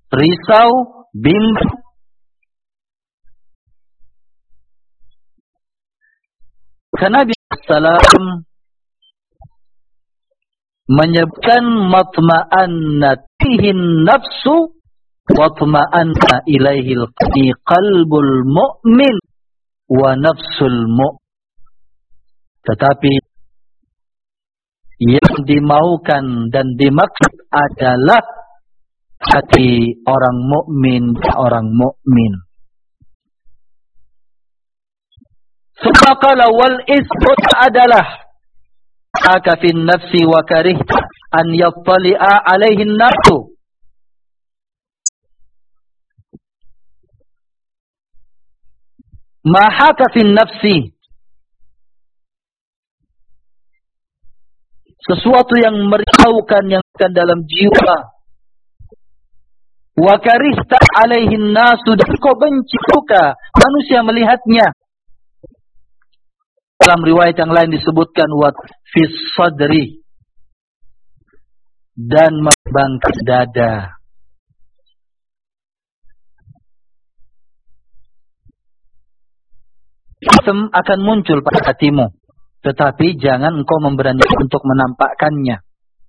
risau, bimbang. Karena Nabi sallallahu menyebutkan matma'annat fihin nafsu watma'anna ilaihil qalbul mu'min wa nafsul mu'min. Tetapi yang dimaukan dan dimaksud adalah hati orang mukmin, orang mukmin. Subhaqala wal isbut adalah haka fin nafsi wa karihta an yattali'a alaihi an-nafsu. Ma haka fin nafsi, sesuatu yang merisaukan yang dalam jiwa. Wa karihta alaihi an-nasu, dan kau benci suka manusia melihatnya. Dalam riwayat yang lain disebutkan wa fis sadri, dan membangkit dada. Ism akan muncul pada hatimu, tetapi jangan engkau memberanikan untuk menampakkannya.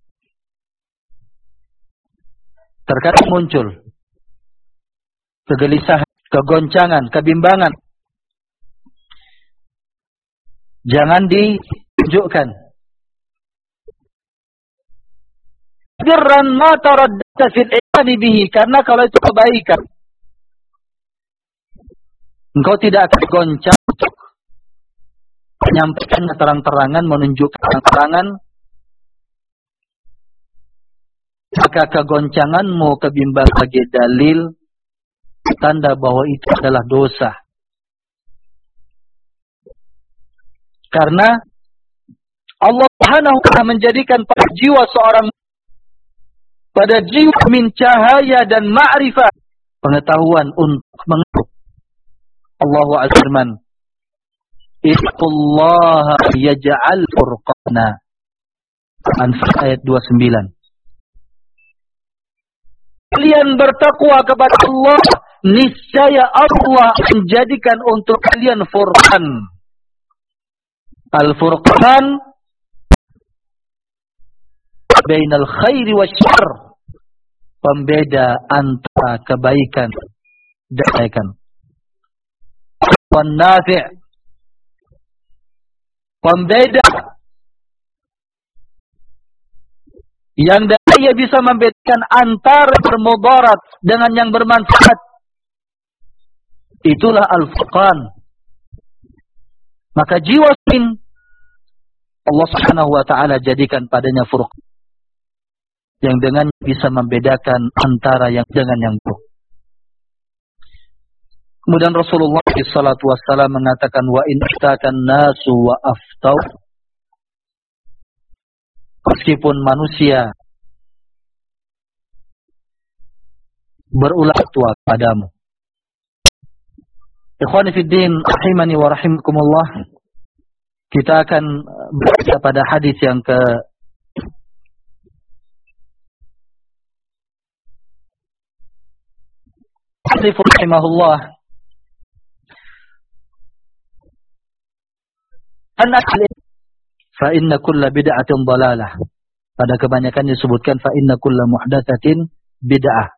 Terkadang muncul kegelisahan, kegoncangan, kebimbangan. Jangan ditunjukkan. Dirran ma taraddata fil imani bihi, karena kalau itu kebaikan, engkau tidak akan goncang untuk menyampaikan terang-terangan, menunjukkan terang-terangan. Maka kegoncanganmu, kebimbangan sebagai dalil tanda bahwa itu adalah dosa. Karena Allah Subhanahu wa ta'ala menjadikan pada jiwa seorang, pada jiwa min cahaya dan ma'rifah, pengetahuan untuk mengerti. Allahu azman, ittaqullaha yaj'al furqana. Anfal ayat 29. Kalian bertakwa kepada Allah, niscaya Allah menjadikan untuk kalian furqan. Al-furqan bainal khairi wasyarr, pembeda antara kebaikan dan kebaikan. Wan nafi', pembeda yang dia bisa membedakan antara bermudarat dengan yang bermanfaat. Itulah al-furqan. Maka jiwa sin Allah Subhanahu wa ta'ala jadikan padanya furqan, yang dengan bisa membedakan antara yang dengan yang buruk. Kemudian Rasulullah sallallahu alaihi wasallam mengatakan, wa in iftakan nasu wa aftau, meskipun manusia berulah fatwa padamu. Ikhwani fid din, rahimani wa rahimakumullah. Kita akan baca pada hadis yang ke hadis rahimahullah. Fa inna kulla bid'atin dhalalah. Pada kebanyakan disebutkan fa inna kulla muhdatsatin bid'ah.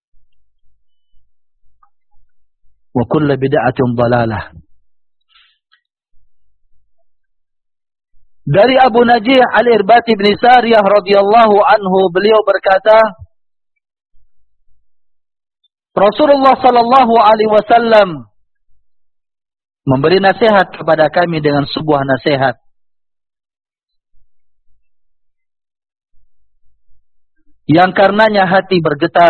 Wa kulla bid'atin dhalalah. Dari Abu Najih Al-Irbati bin Sariyah radhiyallahu anhu, beliau berkata, Rasulullah sallallahu alaihi wasallam memberi nasihat kepada kami dengan sebuah nasihat. Yang karenanya hati bergetar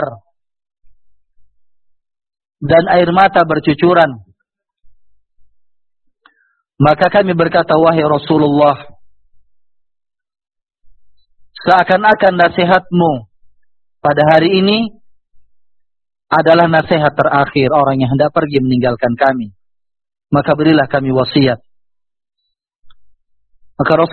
dan air mata bercucuran. Maka kami berkata, wahai Rasulullah, seakan-akan nasihatmu pada hari ini adalah nasihat terakhir orang yang hendak pergi meninggalkan kami. Maka berilah kami wasiat. Maka Rasulullah